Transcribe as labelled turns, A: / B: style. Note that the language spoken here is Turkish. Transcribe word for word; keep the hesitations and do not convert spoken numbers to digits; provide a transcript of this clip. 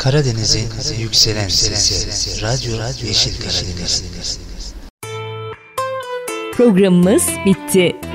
A: Karadeniz'in yükselen sesi, Radyo Yeşil Karadeniz.
B: Programımız bitti.